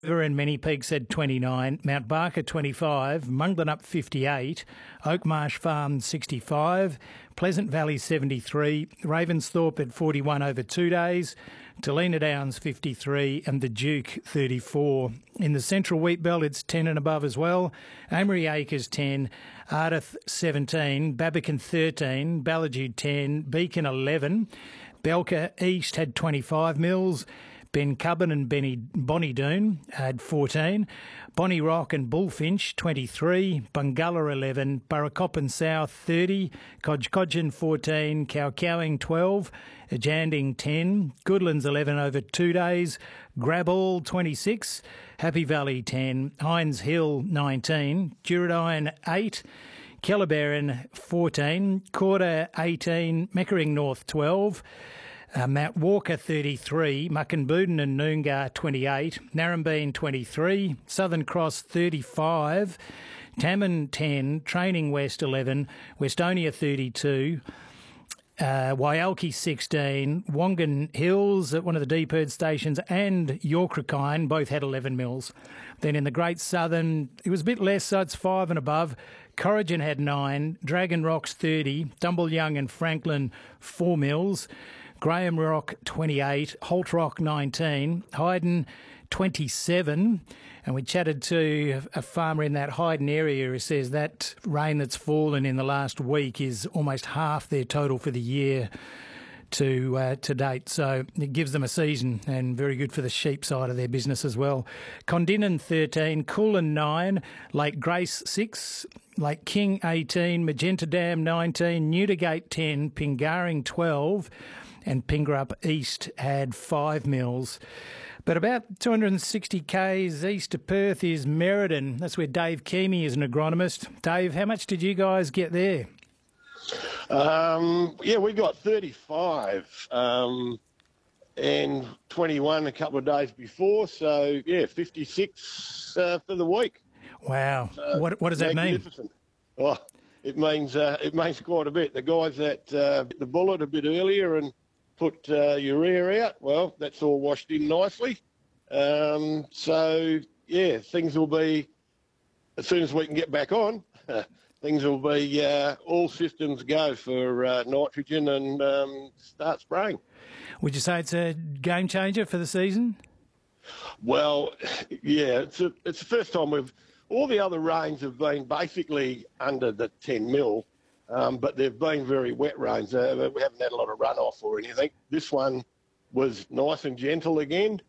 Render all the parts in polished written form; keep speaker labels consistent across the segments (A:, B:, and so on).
A: River and Many Peaks had 29, Mount Barker 25, Munglenup 58, Oakmarsh Farm 65, Pleasant Valley 73, Ravensthorpe at 41 over 2 days, Talina Downs 53 and the Duke 34. In the Central Wheatbelt it's 10 and above as well. Amory Acres 10, Ardith 17, Babbacombe 13, Ballajude 10, Beacon 11, Belka East had 25 mils, Ben Cubban and Bonnie Doon had 14, Bonnie Rock and Bullfinch 23, Bungulla 11, Burracoppin South 30, Codgecodgin 14, Cowcowing 12, Janding 10, Goodlands 11 over 2 days, Graball 26, Happy Valley 10, Hines Hill 19, Duradine 8, Kellerberrin 14, Corder 18, Meckering North 12, Mount Walker 33, Muckenbooden and Noongar 28, Narrabeen 23, Southern Cross 35, Tamman 10, Training West 11, Westonia 32, Wyalki 16, Wongan Hills at one of the deep herd stations and Yorkrakine both had 11 mils. Then in the Great Southern, it was a bit less, so it's 5 and above. Corrigan had 9, Dragon Rocks 30, Dumbleyoung and Franklin 4 mils. Graham Rock 28, Holt Rock 19, Hyden 27, and we chatted to a farmer in that Hyden area who says that rain that's fallen in the last week is almost half their total for the year to date. So it gives them a season and very good for the sheep side of their business as well. Condinan 13, Coolin 9, Lake Grace 6, Lake King 18, Magenta Dam 19, Newdigate 10, Pingaring 12, and Pingerup East had 5 mils. But about 260 k's east of Perth is Merredin. That's where Dave Keamy is an agronomist. Dave, how much did you guys get there?
B: We got 35 and 21 a couple of days before. So, 56 for the week.
A: Wow. What does that mean?
B: Oh, it means quite a bit. The guys that bit the bullet a bit earlier and put urea out, well, that's all washed in nicely. Things will be, as soon as we can get back on, things will be all systems go for nitrogen and start spraying.
A: Would you say it's a game changer for the season?
B: Well, yeah, it's the first time all the other rains have been basically under the 10 mil. But they've been very wet rains. We haven't had a lot of runoff or anything. This one was nice and gentle again,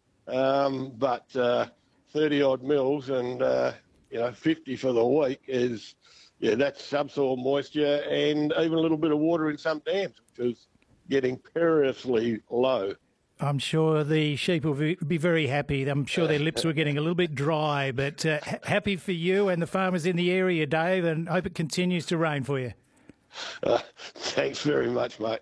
B: but 30-odd mils and 50 for the week is, that's subsoil moisture and even a little bit of water in some dams, which is getting perilously low.
A: I'm sure the sheep will be very happy. I'm sure their lips were getting a little bit dry, but happy for you and the farmers in the area, Dave, and hope it continues to rain for you.
B: Thanks very much, mate.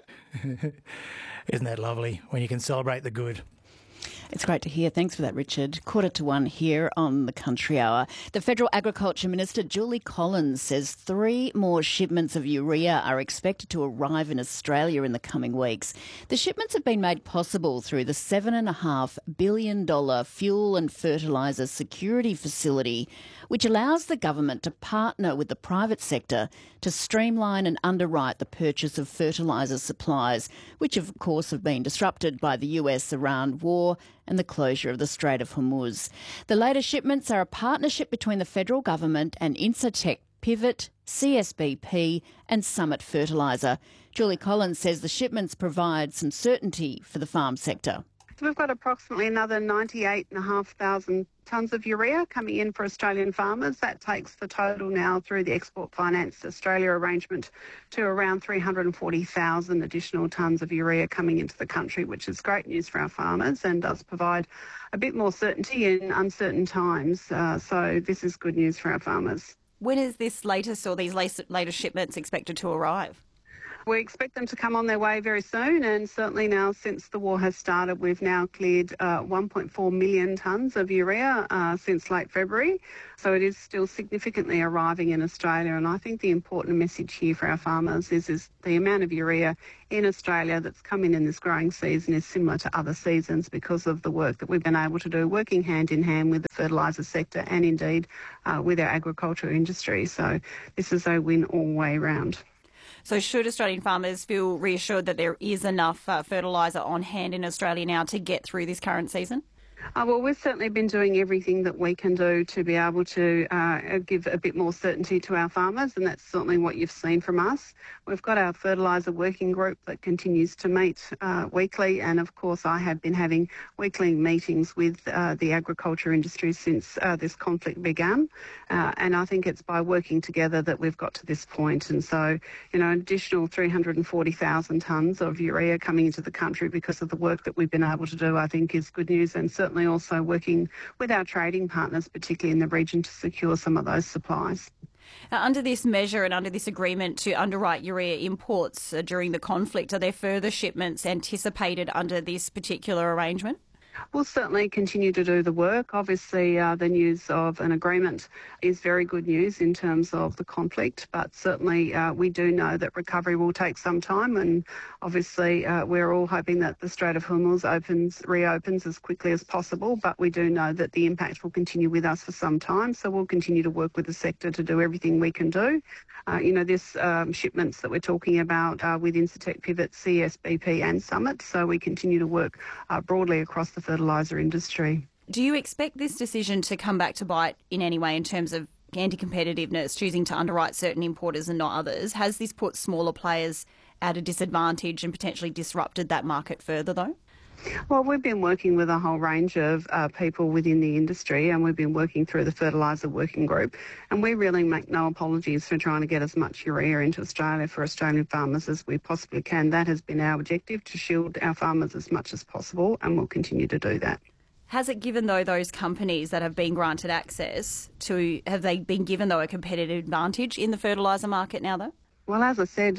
A: Isn't that lovely when you can celebrate the good?
C: It's great to hear. Thanks for that, Richard. 1:45 here on the Country Hour. The Federal Agriculture Minister, Julie Collins, says 3 more shipments of urea are expected to arrive in Australia in the coming weeks. The shipments have been made possible through the $7.5 billion Fuel and Fertiliser Security Facility, which allows the government to partner with the private sector to streamline and underwrite the purchase of fertiliser supplies, which of course have been disrupted by the US-Iran war and the closure of the Strait of Hormuz. The latest shipments are a partnership between the federal government and Incitec Pivot, CSBP and Summit Fertiliser. Julie Collins says the shipments provide some certainty for the farm sector.
D: So we've got approximately another 98,500 tonnes of urea coming in for Australian farmers. That takes the total now through the Export Finance Australia arrangement to around 340,000 additional tonnes of urea coming into the country, which is great news for our farmers and does provide a bit more certainty in uncertain times. So this is good news for our farmers.
E: When is this latest or these latest shipments expected to arrive?
D: We expect them to come on their way very soon, and certainly now since the war has started, we've now cleared 1.4 million tonnes of urea since late February. So it is still significantly arriving in Australia, and I think the important message here for our farmers is the amount of urea in Australia that's come in this growing season is similar to other seasons because of the work that we've been able to do, working hand in hand with the fertiliser sector and indeed with our agricultural industry. So this is a win all way round.
C: So should Australian farmers feel reassured that there is enough fertiliser on hand in Australia now to get through this current season?
D: Well, we've certainly been doing everything that we can do to be able to give a bit more certainty to our farmers, and that's certainly what you've seen from us. We've got our fertiliser working group that continues to meet weekly, and of course I have been having weekly meetings with the agriculture industry since this conflict began, and I think it's by working together that we've got to this point. And so, an additional 340,000 tonnes of urea coming into the country because of the work that we've been able to do, I think is good news, and certainly also working with our trading partners, particularly in the region, to secure some of those supplies.
C: Under this measure and under this agreement to underwrite urea imports during the conflict, are there further shipments anticipated under this particular arrangement?
D: We'll certainly continue to do the work. Obviously, the news of an agreement is very good news in terms of the conflict, but certainly we do know that recovery will take some time, and obviously we're all hoping that the Strait of Hormuz reopens as quickly as possible, but we do know that the impact will continue with us for some time, so we'll continue to work with the sector to do everything we can do. This shipments that we're talking about with Incitec Pivot, CSBP and Summit, so we continue to work broadly across the fertiliser industry.
C: Do you expect this decision to come back to bite in any way in terms of anti-competitiveness, choosing to underwrite certain importers and not others? Has this put smaller players at a disadvantage and potentially disrupted that market further, though?
D: Well, we've been working with a whole range of people within the industry, and we've been working through the fertiliser working group, and we really make no apologies for trying to get as much urea into Australia for Australian farmers as we possibly can. That has been our objective, to shield our farmers as much as possible, and we'll continue to do that.
C: Has it given, though, those companies that have been granted access to, have they been given, though, a competitive advantage in the fertiliser market now, though?
D: Well, as I said,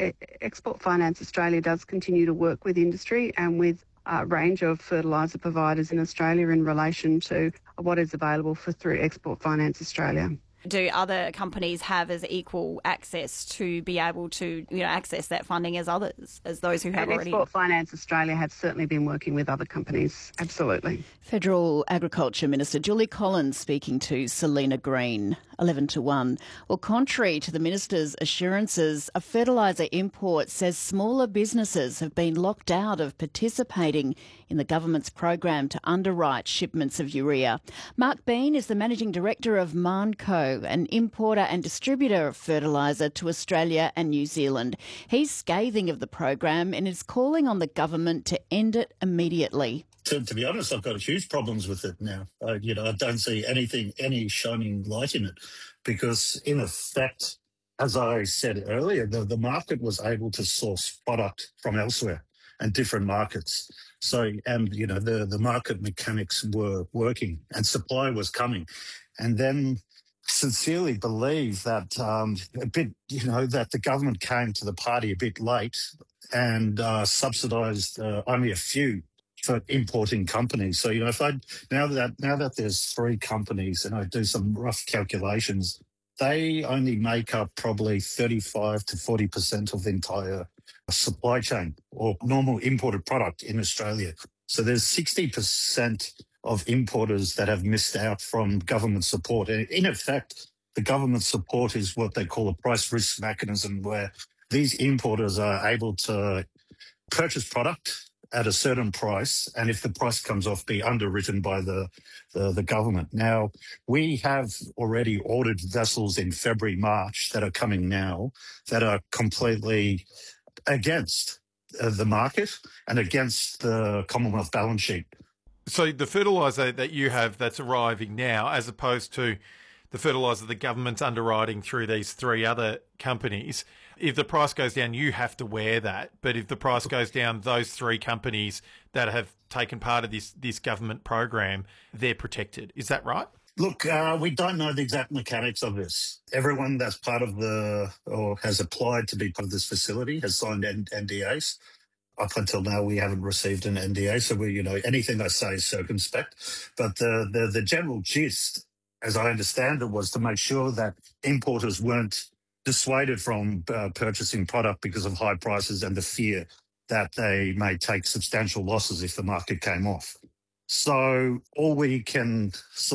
D: Export Finance Australia does continue to work with industry and with a range of fertiliser providers in Australia in relation to what is available through Export Finance Australia.
C: Do other companies have as equal access to be able to, access that funding as others, as those who have already?
D: Export Finance Australia have certainly been working with other companies, absolutely.
C: Federal Agriculture Minister Julie Collins speaking to Selena Green, 11-1. Well, contrary to the minister's assurances, a fertiliser import says smaller businesses have been locked out of participating in the government's program to underwrite shipments of urea. Mark Bean is the Managing Director of Marnco, an importer and distributor of fertiliser to Australia and New Zealand. He's scathing of the program and is calling on the government to end it immediately.
E: To be honest, I've got huge problems with it now. I don't see any shining light in it, because in effect, as I said earlier, the market was able to source product from elsewhere and different markets. So, and the market mechanics were working and supply was coming. And then sincerely believe that that the government came to the party a bit late and subsidised only a few for importing companies. So, if now that there's three companies and I do some rough calculations, they only make up probably 35 to 40% of the entire supply chain or normal imported product in Australia. So there's 60% of importers that have missed out from government support. And in effect, the government support is what they call a price risk mechanism, where these importers are able to purchase product at a certain price, and if the price comes off, be underwritten by the government. Now, we have already ordered vessels in February, March that are coming now that are completely against the market and against the Commonwealth balance sheet.
F: So the fertiliser that you have that's arriving now, as opposed to the fertiliser the government's underwriting through these three other companies, if the price goes down, you have to wear that. But if the price goes down, those three companies that have taken part of this government program, they're protected. Is that right?
E: Look, we don't know the exact mechanics of this. Everyone that's part of or has applied to be part of this facility has signed NDAs. Up until now, we haven't received an NDA, so anything I say is circumspect. But the general gist, as I understand it, was to make sure that importers weren't dissuaded from purchasing product because of high prices and the fear that they may take substantial losses if the market came off. So all we can